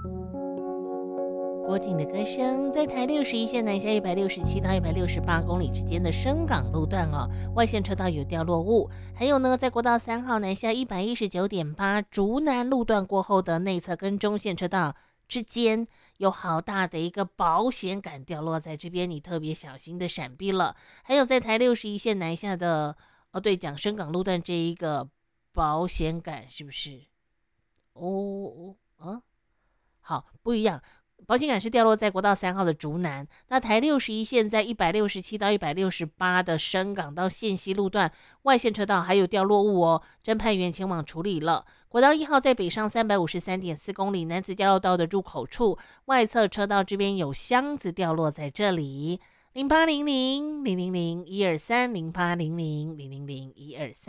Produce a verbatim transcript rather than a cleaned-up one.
国景的歌声，在台六十一线南下一百六十七到一百六十八公里之间的深港路段哦，外线车道有掉落物。还有呢，在国道三号南下一百一十九点八竹南路段过后的内侧跟中线车道之间，有好大的一个保险杆掉落在这边，你特别小心的闪避了。还有在台六十一线南下的，哦对，讲深港路段这一个保险杆是不是？哦哦啊，好，不一样。保险杆是掉落在国道三号的竹南，那台六十一线在一百六十七到一百六十八的深港到线西路段外线车道还有掉落物哦，侦派员前往处理了。国道一号在北上三百五十三点四公里南子交流道的入口处外侧车道这边有箱子掉落在这里，零八零零零零零一二三零八零零零零零一二三。